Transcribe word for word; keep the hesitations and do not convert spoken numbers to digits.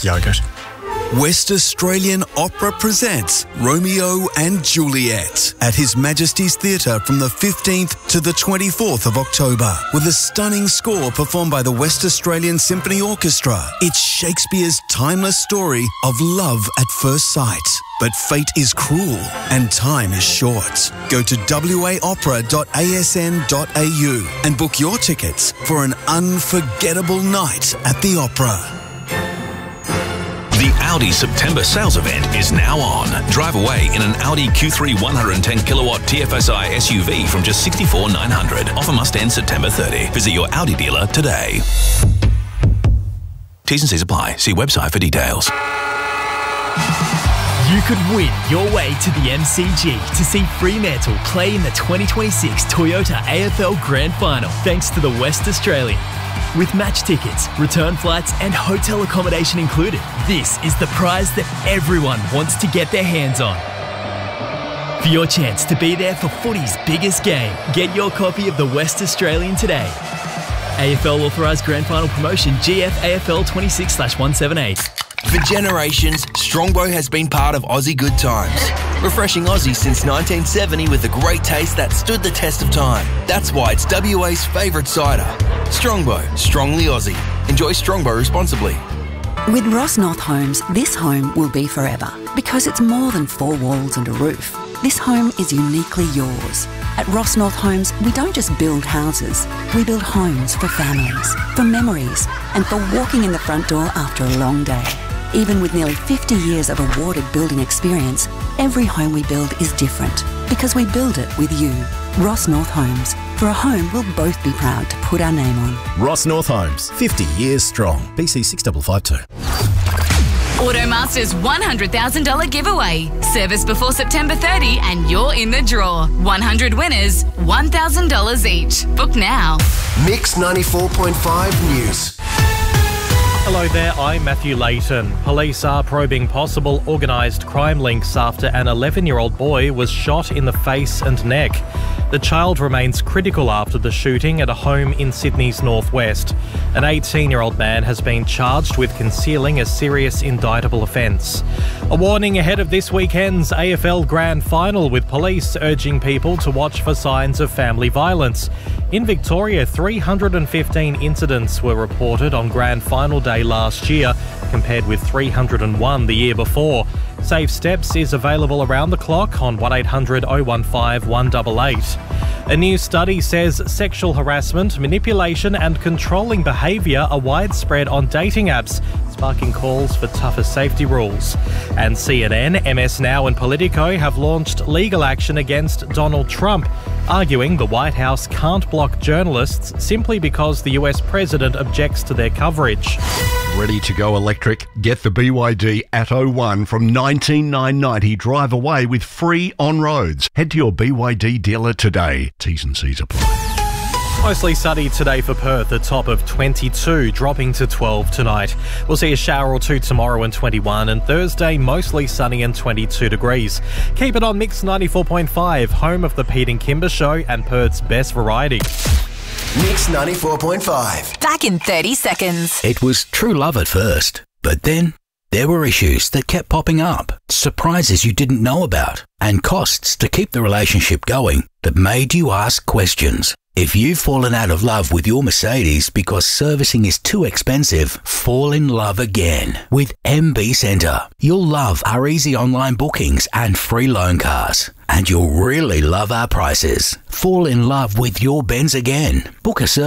yogurt. West Australian Opera presents Romeo and Juliet at His Majesty's Theatre from the fifteenth to the twenty-fourth of October with a stunning score performed by the West Australian Symphony Orchestra. It's Shakespeare's timeless story of love at first sight. But fate is cruel and time is short. Go to w a opera dot a s n dot a u and book your tickets for an unforgettable night at the opera. The Audi September sales event is now on. Drive away in an Audi Q three one hundred ten kilowatt T F S I S U V from just sixty-four thousand nine hundred dollars. Offer must end September thirtieth. Visit your Audi dealer today. T's and C's apply. See website for details. You could win your way to the M C G to see Fremantle play in the twenty twenty-six Toyota A F L Grand Final thanks to the West Australian. With match tickets, return flights and hotel accommodation included, this is the prize that everyone wants to get their hands on. For your chance to be there for footy's biggest game, get your copy of the West Australian today. A F L Authorised Grand Final Promotion G F A F L twenty-six slash one seventy-eight. For generations, Strongbow has been part of Aussie good times. Refreshing Aussie since nineteen seventy with a great taste that stood the test of time. That's why it's W A's favourite cider. Strongbow, strongly Aussie. Enjoy Strongbow responsibly. With Ross North Homes, this home will be forever because it's more than four walls and a roof. This home is uniquely yours. At Ross North Homes, we don't just build houses, we build homes for families, for memories, and for walking in the front door after a long day. Even with nearly fifty years of awarded building experience, every home we build is different because we build it with you. Ross North Homes. For a home we'll both be proud to put our name on. Ross North Homes, fifty years strong. B C six five five two. Automaster's one hundred thousand dollars giveaway. Service before September thirtieth and you're in the draw. one hundred winners, one thousand dollars each. Book now. Mix ninety-four point five News. Hello there, I'm Matthew Layton. Police are probing possible organised crime links after an eleven-year-old boy was shot in the face and neck. The child remains critical after the shooting at a home in Sydney's northwest. An eighteen-year-old man has been charged with concealing a serious indictable offence. A warning ahead of this weekend's A F L Grand Final, with police urging people to watch for signs of family violence. In Victoria, three hundred fifteen incidents were reported on Grand Final Day last year, compared with three hundred one the year before. Safe Steps is available around the clock on one eight hundred oh one five one eight eight. A new study says sexual harassment, manipulation and controlling behaviour are widespread on dating apps, sparking calls for tougher safety rules. And C N N, M S Now and Politico have launched legal action against Donald Trump, arguing the White House can't block journalists simply because the U S president objects to their coverage. Ready to go electric? Get the B Y D Atto one from nineteen thousand nine hundred ninety dollars. Drive away with free on-roads. Head to your B Y D dealer today. T's and C's apply. Mostly sunny today for Perth, a top of twenty-two, dropping to twelve tonight. We'll see a shower or two tomorrow and twenty-one, and Thursday mostly sunny and twenty-two degrees. Keep it on Mix ninety-four point five, home of the Pete and Kimber Show and Perth's best variety. Mix ninety-four point five. Back in thirty seconds. It was true love at first, but then there were issues that kept popping up, surprises you didn't know about, and costs to keep the relationship going that made you ask questions. If you've fallen out of love with your Mercedes because servicing is too expensive, fall in love again with M B Centre. You'll love our easy online bookings and free loan cars. And you'll really love our prices. Fall in love with your Benz again. Book a service